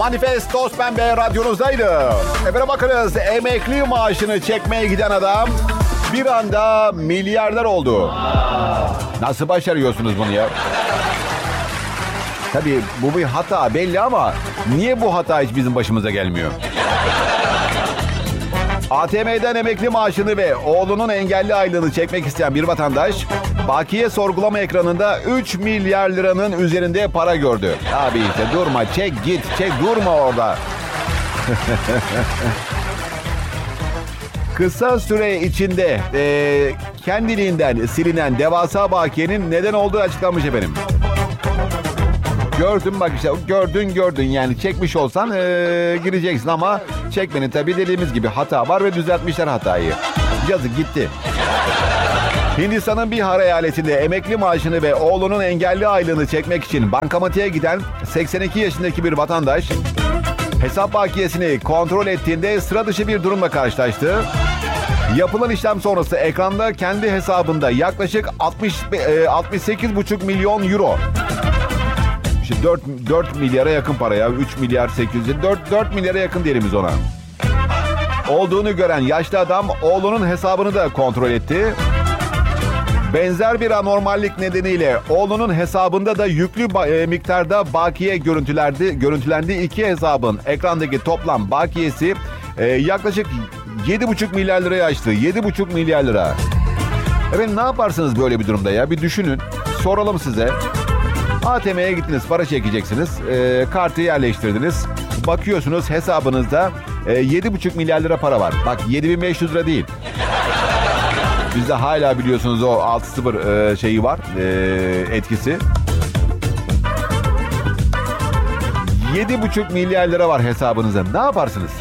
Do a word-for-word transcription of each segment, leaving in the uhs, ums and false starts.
Manifest Toz Pembe radyonuzdaydı. Efendim bakınız, emekli maaşını çekmeye giden adam bir anda milyarder oldu. Nasıl başarıyorsunuz bunu ya? Tabii bu bir hata belli ama niye bu hata hiç bizim başımıza gelmiyor? A T M'den emekli maaşını ve oğlunun engelli aylığını çekmek isteyen bir vatandaş bakiye sorgulama ekranında üç milyar liranın üzerinde para gördü. Abi işte durma, çek git, çek, durma orada. Kısa süre içinde e, kendiliğinden silinen devasa bakiyenin neden olduğu açıklanmış efendim. Gördün bak işte, gördün gördün yani çekmiş olsan ee, gireceksin ama çekmenin tabii dediğimiz gibi hata var ve düzeltmişler hatayı. Yazık gitti. Hindistan'ın Bihar eyaletinde emekli maaşını ve oğlunun engelli aylığını çekmek için bankamatiğe giden seksen iki yaşındaki bir vatandaş hesap bakiyesini kontrol ettiğinde sıra dışı bir durumla karşılaştı. Yapılan işlem sonrası ekranda kendi hesabında yaklaşık altmış, altmış sekiz buçuk milyon euro. dört, dört milyara yakın para ya. üç milyar sekiz yüz. dört, dört milyara yakın diyelim biz ona. Olduğunu gören yaşlı adam oğlunun hesabını da kontrol etti. Benzer bir anormallik nedeniyle oğlunun hesabında da yüklü ba- e, miktarda bakiye görüntülendi. Görüntülendi. İki hesabın ekrandaki toplam bakiyesi e, yaklaşık yedi buçuk milyar liraya aştı. yedi buçuk milyar lira. Efendim ne yaparsınız böyle bir durumda ya? Bir düşünün. Soralım size. A T M'ye gittiniz, para çekeceksiniz, e, kartı yerleştirdiniz, bakıyorsunuz hesabınızda e, yedi buçuk milyar lira para var. Bak yedi bin beş yüz lira değil. Bizde hala biliyorsunuz o altı sıfır e, şeyi var, e, etkisi. yedi buçuk milyar lira var hesabınızda. Ne yaparsınız?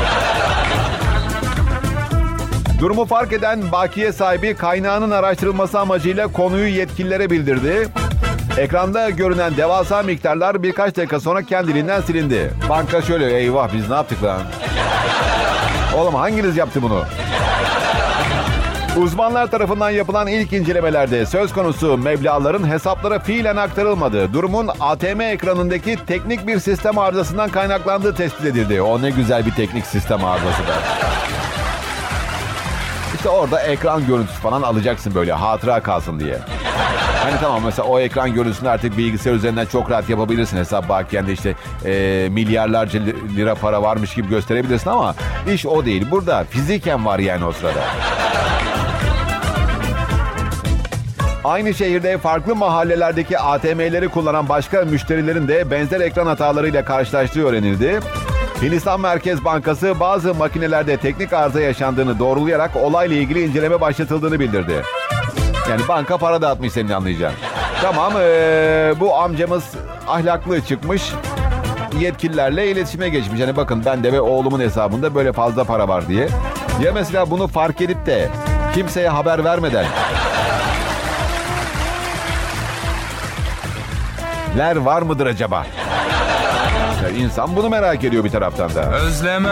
Durumu fark eden bakiye sahibi kaynağının araştırılması amacıyla konuyu yetkililere bildirdi. Ekranda görünen devasa miktarlar birkaç dakika sonra kendiliğinden silindi. Banka şöyle, eyvah biz ne yaptık lan? Oğlum hanginiz yaptı bunu? Uzmanlar tarafından yapılan ilk incelemelerde söz konusu meblağların hesaplara fiilen aktarılmadığı, durumun A T M ekranındaki teknik bir sistem arızasından kaynaklandığı tespit edildi. O ne güzel bir teknik sistem arızası da. İşte orada ekran görüntüsü falan alacaksın böyle hatıra kalsın diye. Hani tamam mesela o ekran görüntüsünü artık bilgisayar üzerinden çok rahat yapabilirsin. Hesap bakiyende işte e, milyarlarca lira para varmış gibi gösterebilirsin ama iş o değil. Burada fiziken var yani o sırada. Aynı şehirde farklı mahallelerdeki A T M'leri kullanan başka müşterilerin de benzer ekran hatalarıyla karşılaştığı öğrenildi. Hindistan Merkez Bankası bazı makinelerde teknik arıza yaşandığını doğrulayarak olayla ilgili inceleme başlatıldığını bildirdi. Yani banka para dağıtmış senin anlayacağın. Tamam ee, bu amcamız ahlaklı çıkmış. Yetkililerle iletişime geçmiş. Hani bakın bende ve oğlumun hesabında böyle fazla para var diye. Ya mesela bunu fark edip de kimseye haber vermeden ler var mıdır acaba? Ya insan bunu merak ediyor bir taraftan da. Özleme.